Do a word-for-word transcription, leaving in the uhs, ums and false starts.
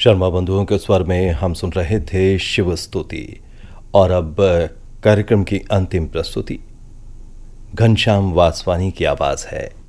शर्मा बंधुओं के स्वर में हम सुन रहे थे शिव स्तुति। और अब कार्यक्रम की अंतिम प्रस्तुति घनश्याम वासवानी की आवाज है।